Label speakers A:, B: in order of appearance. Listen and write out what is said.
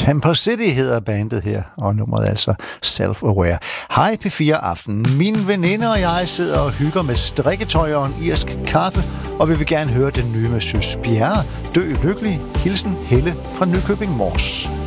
A: Temper City hedder bandet her, og nummeret altså Self-Aware. Hej P4 Aften. Min veninde og jeg sidder og hygger med strikketøj og en irsk kaffe, og vi vil gerne høre den nye med Søs Bjerre. Dø lykkelig. Hilsen Helle fra Nykøbing Mors.